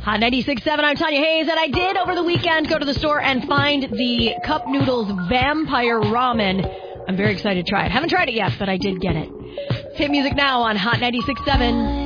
Hot 96.7, I'm Tanya Hayes, and I did over the weekend go to the store and find the Cup Noodles Vampire Ramen. I'm very excited to try it. Haven't tried it yet, but I did get it. Hit music now on Hot 96.7.